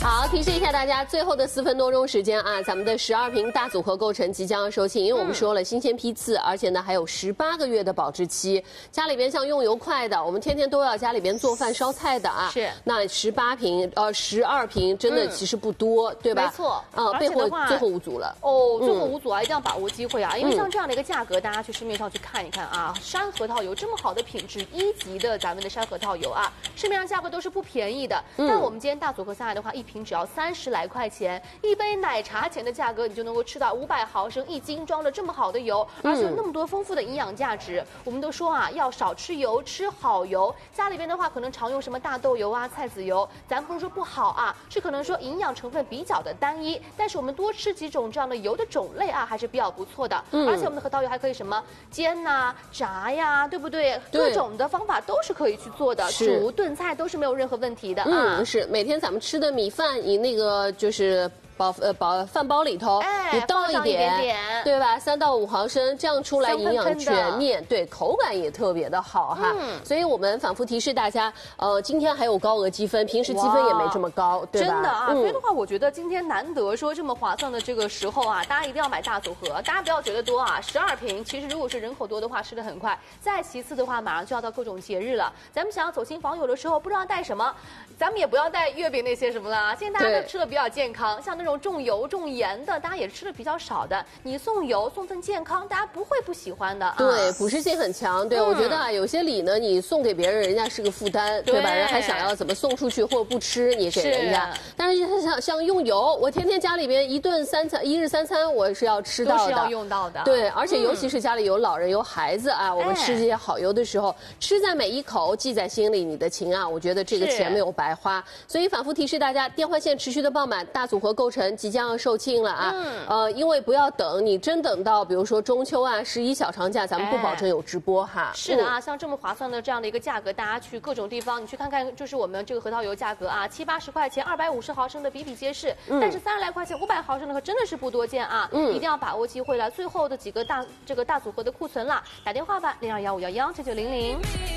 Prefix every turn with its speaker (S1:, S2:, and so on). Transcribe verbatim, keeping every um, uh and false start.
S1: 好，提示一下大家，最后的四分多钟时间啊，咱们的十二瓶大组合购成即将要售罄，因为我们说了新鲜批次，而且呢还有十八个月的保质期。家里边像用油快的，我们天天都要家里边做饭烧菜的啊，
S2: 是。
S1: 那十八瓶呃十二瓶真的其实不多，嗯、对吧？
S2: 没错。
S1: 啊，备货最后五组了。
S2: 哦，最后五组啊，嗯、一定要把握机会啊，因为像这样的一个价格，大家去市面上去看一看啊，山核桃油这么好的品质，一级的咱们的山核桃油啊，市面上价格都是不便宜的。嗯、但我们今天大组合下来的话，一瓶只要三十来块钱，一杯奶茶钱的价格，你就能够吃到五百毫升一斤装的这么好的油，而且有那么多丰富的营养价值。嗯、我们都说啊，要少吃油，吃好油。家里边的话，可能常用什么大豆油啊、菜籽油，咱不是说不好啊，是可能说营养成分比较的单一。但是我们多吃几种这样的油的种类啊，还是比较不错的。嗯、而且我们的核桃油还可以什么煎呐、啊、炸呀，对不对？对，各种的方法都是可以去做的，煮炖菜都是没有任何问题的。
S1: 嗯，是每天咱们吃的米饭，以那个就是包呃包饭包里头，
S2: 哎、
S1: 你倒一点，
S2: 一点点
S1: 对吧？三到五毫升，这样出来营养全面，对，口感也特别的好哈。嗯、所以我们反复提示大家，呃，今天还有高额积分，平时积分也没这么高，对吧？
S2: 真的啊，嗯、所以的话，我觉得今天难得说这么划算的这个时候啊，大家一定要买大组合，大家不要觉得多啊，十二瓶，其实如果是人口多的话，吃的很快。再其次的话，马上就要到各种节日了，咱们想要走亲访友的时候，不知道带什么，咱们也不要带月饼那些什么了啊。现在大家都吃的比较健康，像那种重油重盐的，大家也吃的比较少的。你送油送份健康，大家不会不喜欢的。啊、
S1: 对，普适性很强。对，嗯、我觉得啊，有些礼呢，你送给别人，人家是个负担，对, 对吧？人还想要怎么送出去，或者不吃你给人家。但是像像用油，我天天家里边一顿三餐，一日三餐我是要吃到的，
S2: 都是要用到的。
S1: 对，而且尤其是家里有老人有孩子啊，嗯、我们吃这些好油的时候，吃在每一口，记在心里，你的情啊，我觉得这个钱没有白花。所以反复提示大家，电话线持续的爆满，大组合购成即将要售罄了啊！嗯、呃，因为不要等，你真等到比如说中秋啊、十一小长假，咱们不保证有直播哈。
S2: 是的啊，嗯、像这么划算的这样的一个价格，大家去各种地方，你去看看，就是我们这个核桃油价格啊，七八十块钱，二百五十毫升的比比皆是。嗯、但是三十来块钱，五百毫升的可真的是不多见啊！嗯，一定要把握机会了，最后的几个大这个大组合的库存了，打电话吧，零二幺五幺幺九九零零。